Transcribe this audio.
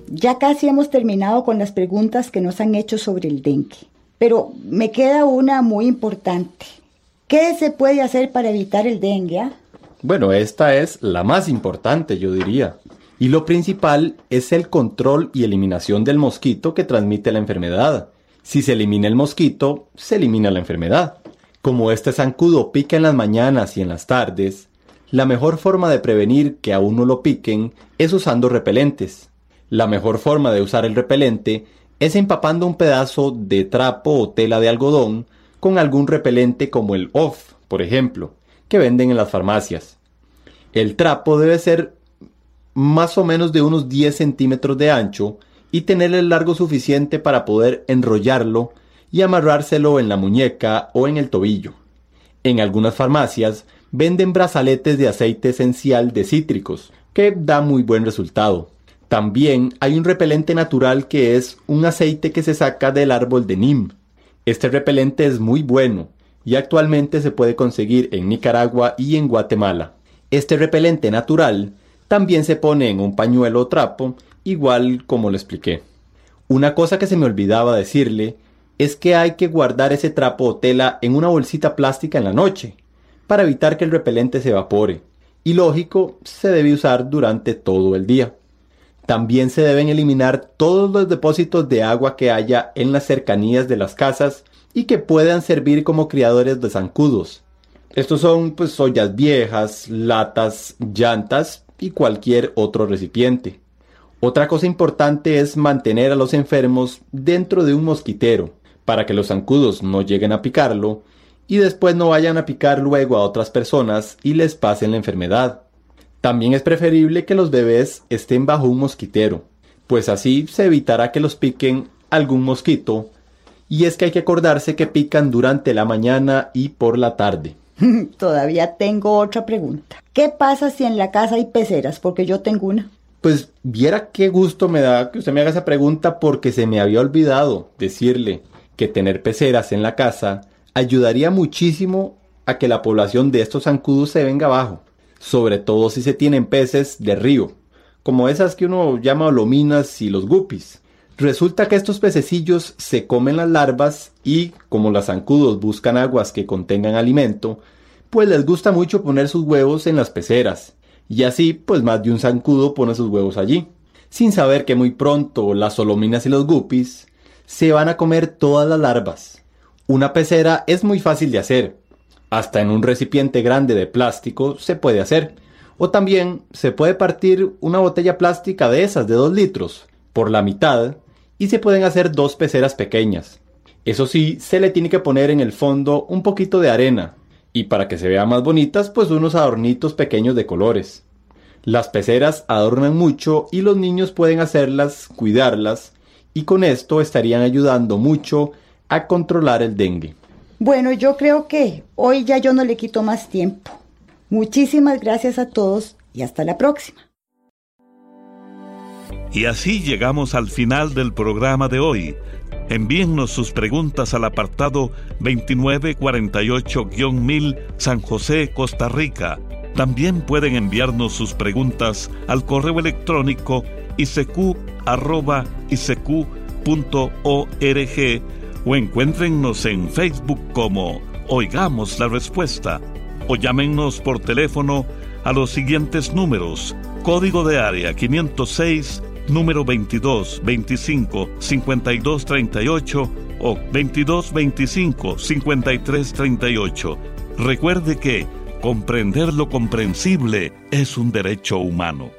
ya casi hemos terminado con las preguntas que nos han hecho sobre el dengue. Pero me queda una muy importante. ¿Qué se puede hacer para evitar el dengue? Bueno, esta es la más importante, yo diría. Y lo principal es el control y eliminación del mosquito que transmite la enfermedad. Si se elimina el mosquito, se elimina la enfermedad. Como este zancudo pica en las mañanas y en las tardes, la mejor forma de prevenir que a uno lo piquen es usando repelentes. La mejor forma de usar el repelente es empapando un pedazo de trapo o tela de algodón con algún repelente como el OFF, por ejemplo, que venden en las farmacias. El trapo debe ser más o menos de unos 10 centímetros de ancho y tener el largo suficiente para poder enrollarlo y amarrárselo en la muñeca o en el tobillo. En algunas farmacias venden brazaletes de aceite esencial de cítricos, que da muy buen resultado. También hay un repelente natural que es un aceite que se saca del árbol de Nim. Este repelente es muy bueno y actualmente se puede conseguir en Nicaragua y en Guatemala. Este repelente natural también se pone en un pañuelo o trapo, igual como lo expliqué. Una cosa que se me olvidaba decirle es que hay que guardar ese trapo o tela en una bolsita plástica en la noche, para evitar que el repelente se evapore. Y lógico, se debe usar durante todo el día. También se deben eliminar todos los depósitos de agua que haya en las cercanías de las casas y que puedan servir como criadores de zancudos. Estos son ollas viejas, latas, llantas y cualquier otro recipiente. Otra cosa importante es mantener a los enfermos dentro de un mosquitero, para que los zancudos no lleguen a picarlo y después no vayan a picar luego a otras personas y les pasen la enfermedad. También es preferible que los bebés estén bajo un mosquitero, pues así se evitará que los piquen algún mosquito, y es que hay que acordarse que pican durante la mañana y por la tarde. Todavía tengo otra pregunta. ¿Qué pasa si en la casa hay peceras? Porque yo tengo una. Pues viera qué gusto me da que usted me haga esa pregunta, porque se me había olvidado decirle que tener peceras en la casa ayudaría muchísimo a que la población de estos zancudos se venga abajo, sobre todo si se tienen peces de río, como esas que uno llama lominas y los guppies. Resulta que estos pececillos se comen las larvas y, como los zancudos buscan aguas que contengan alimento, pues les gusta mucho poner sus huevos en las peceras, y así más de un zancudo pone sus huevos allí, sin saber que muy pronto las lominas y los guppies se van a comer todas las larvas. Una pecera es muy fácil de hacer. Hasta en un recipiente grande de plástico se puede hacer. O también se puede partir una botella plástica de esas de 2 litros por la mitad y se pueden hacer 2 peceras pequeñas. Eso sí, se le tiene que poner en el fondo un poquito de arena y para que se vean más bonitas, unos adornitos pequeños de colores. Las peceras adornan mucho y los niños pueden hacerlas, cuidarlas, y con esto estarían ayudando mucho a controlar el dengue. Bueno, yo creo que hoy ya yo no le quito más tiempo. Muchísimas gracias a todos y hasta la próxima. Y así llegamos al final del programa de hoy. Envíennos sus preguntas al apartado 2948-1000 San José, Costa Rica. También pueden enviarnos sus preguntas al correo electrónico isq@isq.org o encuéntrennos en Facebook como Oigamos la Respuesta, o llámennos por teléfono a los siguientes números: código de área 506, número 2225-5238 o 2225-5338. Recuerde que comprender lo comprensible es un derecho humano.